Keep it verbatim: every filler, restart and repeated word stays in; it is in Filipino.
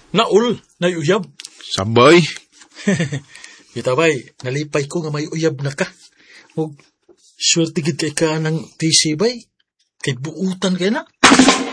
Naul, nayuyab. Sabay. Kita bay, nalipay ko nga may uyab na ka. Ug swerte gid kay ka ng T C bay. Kay buutan kay na.